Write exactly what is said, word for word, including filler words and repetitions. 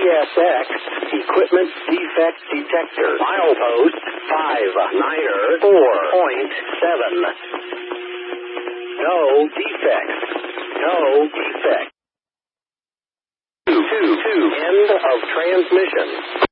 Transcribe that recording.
S X Equipment Defect Detector. Milepost five niner four point seven. No defects. No defects. Two, two, two. End of transmission.